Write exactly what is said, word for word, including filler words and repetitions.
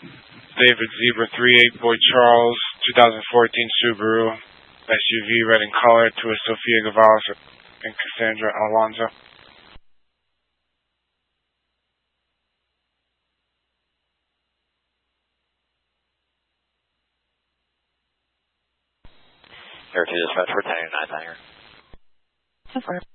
David Zebra three eight Boy Charles, twenty fourteen Subaru, S U V red in color to a Sofia Gavales and Cassandra Alonso. Air two dispatch for ten eighty-nine, here. Affirm.